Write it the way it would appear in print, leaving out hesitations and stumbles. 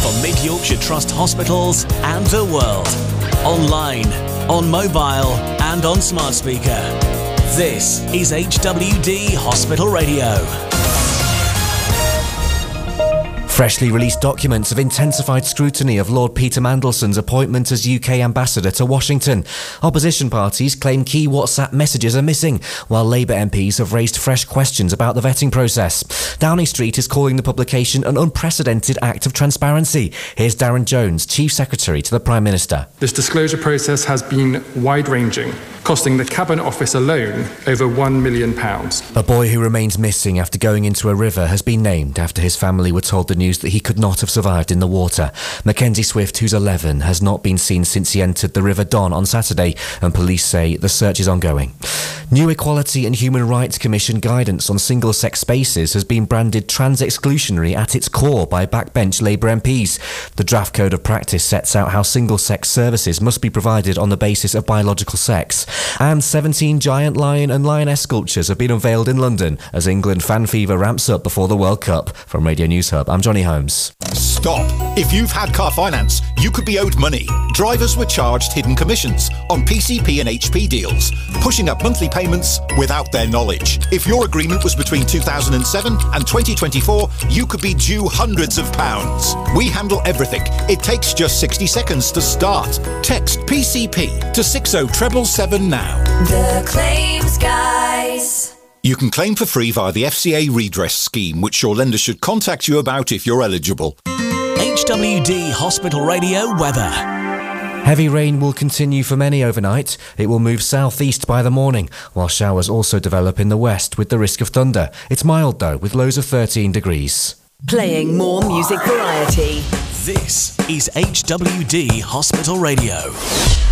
from Mid Yorkshire Trust hospitals and the world. Online, on mobile and on smart speaker. This is HWD Hospital Radio. Freshly released documents have intensified scrutiny of Lord Peter Mandelson's appointment as UK ambassador to Washington. Opposition parties claim key WhatsApp messages are missing, while Labour MPs have raised fresh questions about the vetting process. Downing Street is calling the publication an unprecedented act of transparency. Here's Darren Jones, Chief Secretary to the Prime Minister. This disclosure process has been wide-ranging, costing the Cabinet Office alone over £1 million. A boy who remains missing after going into a river has been named after his family were told the news that he could not have survived in the water. Mackenzie Swift, who's 11, has not been seen since he entered the River Don on Saturday, and police say the search is ongoing. New Equality and Human Rights Commission guidance on single-sex spaces has been branded trans-exclusionary at its core by backbench Labour MPs. The draft code of practice sets out how single-sex services must be provided on the basis of biological sex. And 17 giant lion and lioness sculptures have been unveiled in London as England fan fever ramps up before the World Cup. From Radio News Hub, I'm Johnny Holmes. Stop. If you've had car finance, you could be owed money. Drivers were charged hidden commissions on PCP and HP deals, pushing up monthly payments without their knowledge. If your agreement was between 2007 and 2024, you could be due hundreds of pounds. We handle everything. It takes just 60 seconds to start. Text PCP to 60777 now. The Claims Guys. You can claim for free via the FCA redress scheme, which your lender should contact you about if you're eligible. HWD Hospital Radio weather. Heavy rain will continue for many overnight. It will move southeast by the morning, while showers also develop in the west with the risk of thunder. It's mild though, with lows of 13 degrees. Playing more music variety. This is HWD Hospital Radio.